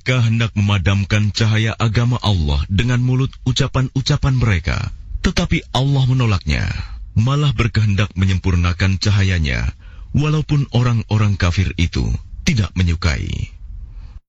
Mereka hendak memadamkan cahaya agama Allah dengan mulut ucapan-ucapan mereka. Tetapi Allah menolaknya, malah berkehendak menyempurnakan cahayanya, walaupun orang-orang kafir itu tidak menyukai.